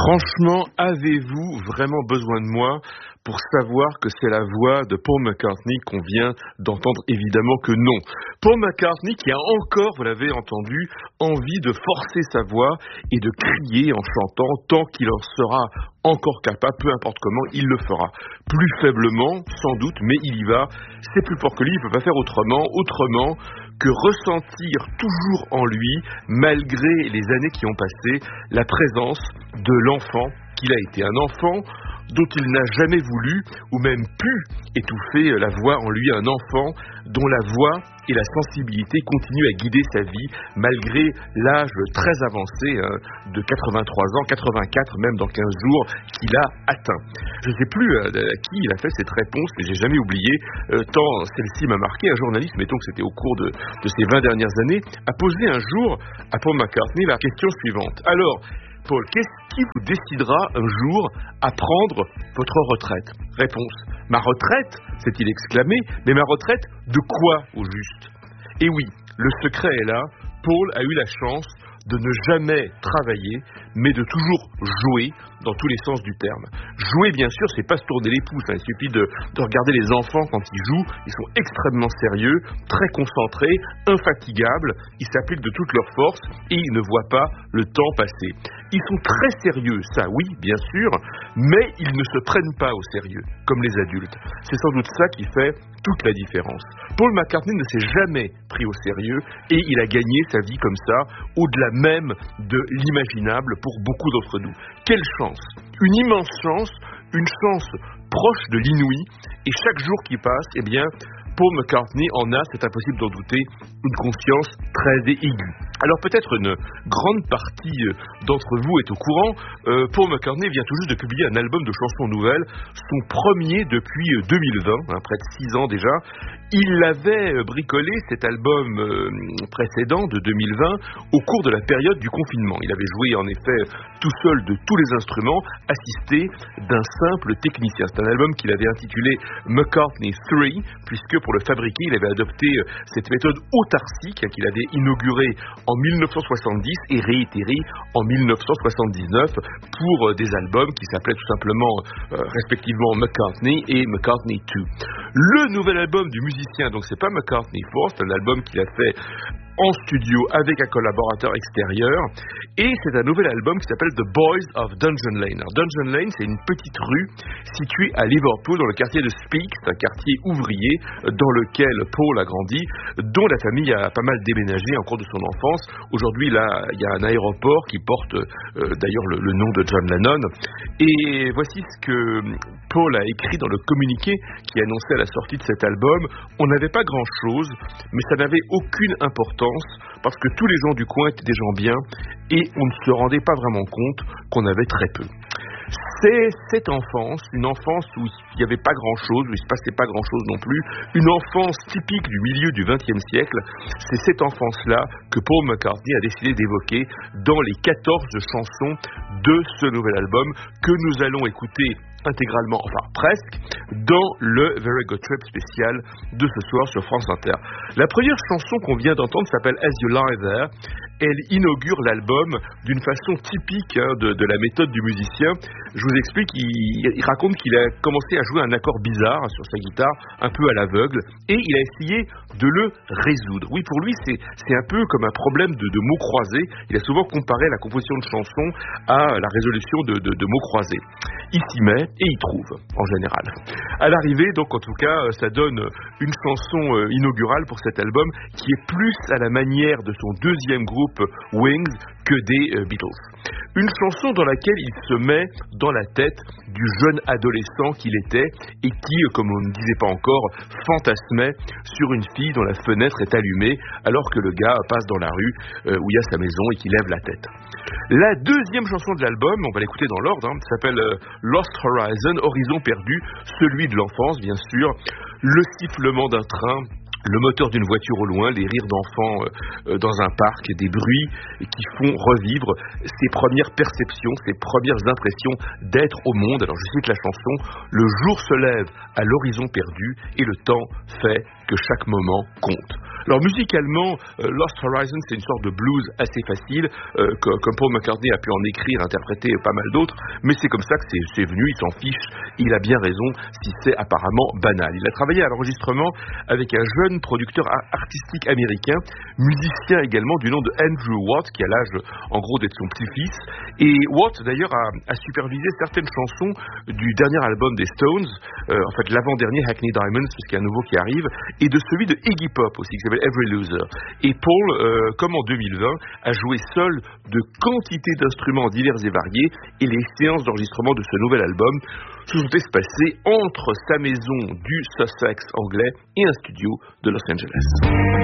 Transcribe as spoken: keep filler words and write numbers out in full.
Franchement, avez-vous vraiment besoin de moi pour savoir que c'est la voix de Paul McCartney qu'on vient d'entendre? Évidemment que non. Paul McCartney qui a encore, vous l'avez entendu, envie de forcer sa voix et de crier en chantant tant qu'il en sera encore capable, peu importe comment, il le fera. Plus faiblement, sans doute, mais il y va. C'est plus fort que lui, il ne peut pas faire autrement, autrement que ressentir toujours en lui, malgré les années qui ont passé, la présence de l'enfant qu'il a été. Un enfant dont il n'a jamais voulu ou même pu étouffer la voix en lui, un enfant dont la voix et la sensibilité continuent à guider sa vie malgré l'âge très avancé hein, de quatre-vingt-trois ans, quatre-vingt-quatre même dans quinze jours qu'il a atteint. Je ne sais plus euh, à qui il a fait cette réponse, mais j'ai jamais oublié, euh, tant celle-ci m'a marqué. Un journaliste, mettons que c'était au cours de, de ces vingt dernières années, a posé un jour à Paul McCartney la question suivante. Alors, Paul, qu'est-ce qui vous décidera un jour à prendre votre retraite? Réponse. Ma retraite, s'est-il exclamé, mais ma retraite de quoi au juste? Et oui, le secret est là. Paul a eu la chance de ne jamais travailler, mais de toujours jouer dans tous les sens du terme. Jouer, bien sûr, c'est pas se tourner les pouces, hein. Il suffit de, de regarder les enfants quand ils jouent, ils sont extrêmement sérieux, très concentrés, infatigables, ils s'appliquent de toute leur force et ils ne voient pas le temps passer. Ils sont très sérieux, ça oui, bien sûr, mais ils ne se prennent pas au sérieux, comme les adultes. C'est sans doute ça qui fait toute la différence. Paul McCartney ne s'est jamais pris au sérieux et il a gagné sa vie comme ça, au-delà même de l'imaginable pour beaucoup d'entre nous. Quelle chance! Une immense chance, une chance proche de l'inouï, et chaque jour qui passe, eh bien, Paul McCartney en a, c'est impossible d'en douter, une conscience très aiguë. Alors peut-être une grande partie d'entre vous est au courant, euh, Paul McCartney vient tout juste de publier un album de chansons nouvelles, son premier depuis deux mille vingt, hein, près de six ans déjà. Il avait bricolé cet album euh, précédent de deux mille vingt au cours de la période du confinement. Il avait joué en effet tout seul de tous les instruments, assisté d'un simple technicien. C'est un album qu'il avait intitulé McCartney trois, puisque pour le fabriquer, il avait adopté cette méthode autarcique hein, qu'il avait inaugurée en mille neuf cent soixante-dix et réitérée en mille neuf cent soixante-dix-neuf pour des albums qui s'appelaient tout simplement euh, respectivement McCartney et McCartney deux. Le nouvel album du musicien, donc c'est pas McCartney quatre, c'est un album qu'il a fait en studio avec un collaborateur extérieur, et c'est un nouvel album qui s'appelle The Boys of Dungeon Lane. Alors, Dungeon Lane, c'est une petite rue située à Liverpool dans le quartier de Speke, c'est un quartier ouvrier dans lequel Paul a grandi, dont la famille a pas mal déménagé en cours de son enfance. Aujourd'hui, là, il y a un aéroport qui porte euh, d'ailleurs le, le nom de John Lennon, et voici ce que Paul a écrit dans le communiqué qui annonçait la sortie de cet album. On n'avait pas grand-chose, mais ça n'avait aucune importance parce que tous les gens du coin étaient des gens bien et on ne se rendait pas vraiment compte qu'on avait très peu. C'est cette enfance, une enfance où il n'y avait pas grand-chose, où il ne se passait pas grand-chose non plus, une enfance typique du milieu du vingtième siècle. C'est cette enfance-là que Paul McCartney a décidé d'évoquer dans les quatorze chansons de ce nouvel album que nous allons écouter intégralement, enfin presque, dans le Very Good Trip spécial de ce soir sur France Inter. La première chanson qu'on vient d'entendre s'appelle As You Lie There. Elle inaugure l'album d'une façon typique hein, de, de la méthode du musicien. Je vous explique, il, il raconte qu'il a commencé à jouer un accord bizarre hein, sur sa guitare, un peu à l'aveugle, et il a essayé de le résoudre. Oui, pour lui, c'est, c'est un peu comme un problème de, de mots croisés. Il a souvent comparé la composition de chansons à la résolution de, de, de mots croisés. Il s'y met et il trouve, en général. À l'arrivée, donc en tout cas, ça donne une chanson inaugurale pour cet album qui est plus à la manière de son deuxième groupe Wings que des Beatles. Une chanson dans laquelle il se met dans la tête du jeune adolescent qu'il était et qui, comme on ne disait pas encore, fantasmait sur une fille dont la fenêtre est allumée alors que le gars passe dans la rue euh, où il y a sa maison et qui lève la tête. La deuxième chanson de l'album, on va l'écouter dans l'ordre, hein, s'appelle euh, Lost Horizon, Horizon perdu, celui de l'enfance bien sûr, le sifflement d'un train, le moteur d'une voiture au loin, les rires d'enfants euh, dans un parc, des bruits qui font revivre ses premières perceptions, ses premières impressions d'être au monde. Alors je cite la chanson, le jour se lève à l'horizon perdu et le temps fait que chaque moment compte. Alors musicalement, euh, Lost Horizon, c'est une sorte de blues assez facile, euh, que, comme Paul McCartney a pu en écrire, interpréter pas mal d'autres, mais c'est comme ça que c'est, c'est venu, il s'en fiche, il a bien raison si c'est apparemment banal. Il a travaillé à l'enregistrement avec un jeune producteur artistique américain, musicien également du nom de Andrew Watt, qui a l'âge en gros d'être son petit-fils, et Watt d'ailleurs a, a supervisé certaines chansons du dernier album des Stones, euh, en fait l'avant-dernier Hackney Diamonds, puisqu'il y a un nouveau qui arrive, et de celui de Iggy Pop aussi, qui s'appelle Every Loser. Et Paul, euh, comme en deux mille vingt, a joué seul de quantité d'instruments divers et variés, et les séances d'enregistrement de ce nouvel album se sont espacées entre sa maison du Sussex anglais et un studio de Los Angeles.